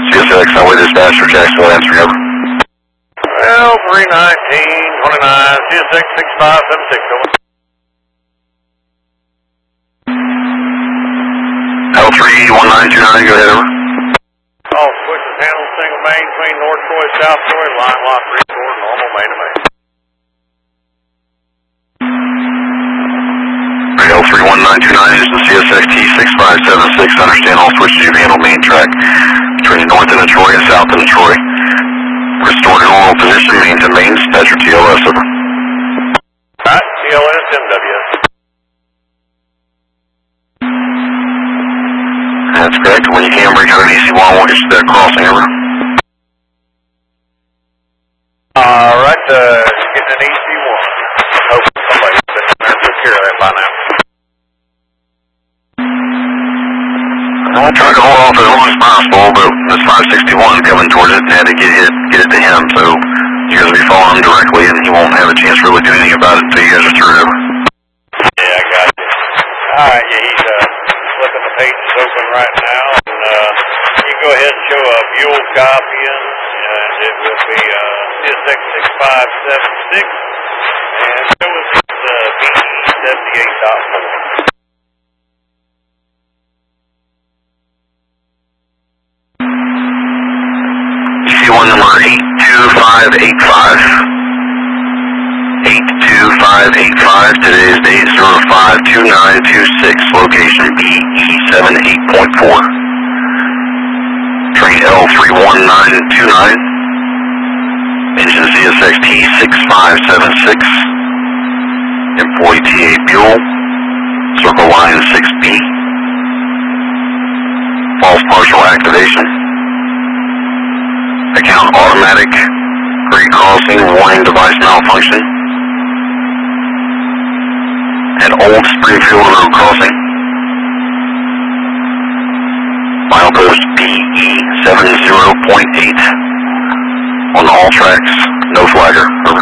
CSX Highway Dispatcher, Jacksonville, answering over. Well, 31929, CSX 6576, over. L31929, go ahead, over. All switches handled, single main between North Troy, South Troy, line lock, restore, normal main to main. L31929 is the CSX T6576, understand all switches you've handled main track between north end of Troy and south end of Troy. Restore to normal position, main to main, dispatcher TLS, over. Alright, TLS, MWS. That's correct. When you can bring out an EC1, we'll get you that crossing, over. Alright, getting an EC1. Hope somebody's been there to take care of that by now. I tried to hold off as long as possible, but this 561 coming towards it and had to get it to him, so you guys will be following him directly and he won't have a chance to really do anything about it until you guys are through, over. Yeah, I got you. Alright, yeah, he's flipping the pages open right now, and you can go ahead and show a Buell Scorpion, and it will be CSX 6576, and show us BE78.4. EC1 number 82585. 82585, today's date 052926, location BE78.4. Train L31929, engine CSX T6576, employee TA Buell, circle line 6B, false partial activation, account automatic, grade crossing, warning device malfunction, at Old Springfield Road crossing, milepost BE70.8, on all tracks, no flagger, over.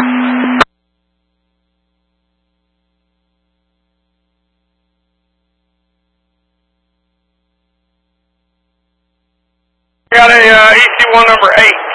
Got a EC1 number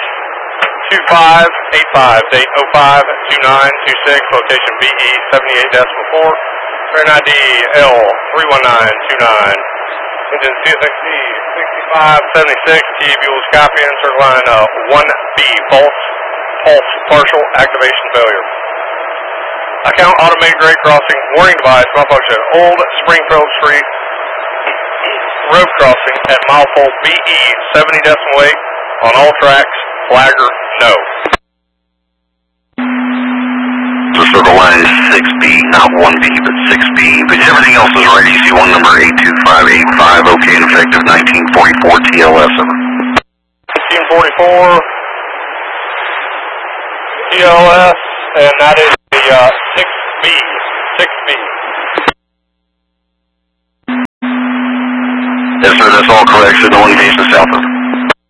82585, date 052926, location BE78.4, train ID L31929, engine CSX T6576, T Buell Scorpion, circle line 1B, false partial activation failure. Account automated grade crossing, warning device malfunction, Old Springfield Street road crossing at milepole BE70.8 on all tracks, flagger no. So circle line 6B, not 1B, but 6B, but everything else is right. EC1 number 82585, okay, and effective 1944 TLS, over. 1944 TLS, and that is the 6B. 6B. Yes, sir, that's all correct. Signal indication south of.